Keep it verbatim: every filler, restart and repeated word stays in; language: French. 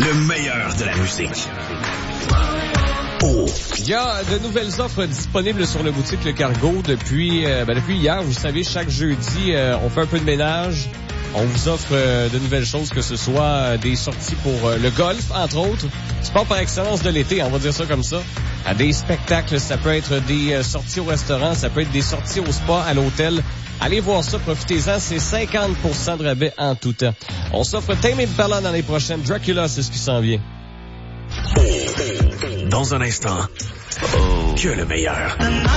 Le meilleur de la musique. Oh. Il y a de nouvelles offres disponibles sur le boutique Le Cargo depuis euh, ben depuis hier. Vous savez, chaque jeudi, euh, on fait un peu de ménage. On vous offre euh, de nouvelles choses, que ce soit euh, des sorties pour euh, le golf, entre autres. Sport par excellence de l'été, on va dire ça comme ça. À des spectacles, ça peut être des euh, sorties au restaurant, ça peut être des sorties au spa, à l'hôtel. Allez voir ça, profitez-en, c'est cinquante pour cent de rabais en tout temps. On s'offre Tame Impala dans les prochaines. Dracula, c'est ce qui s'en vient. Dans un instant, oh, que le meilleur.